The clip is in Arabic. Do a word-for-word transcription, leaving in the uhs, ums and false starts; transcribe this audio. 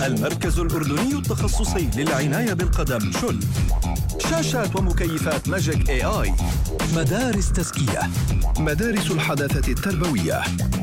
المركز الأردني التخصصي للعناية بالقدم شل. شاشات ومكيفات ماجيك اي اي. مدارس تزكية، مدارس الحداثة التربوية.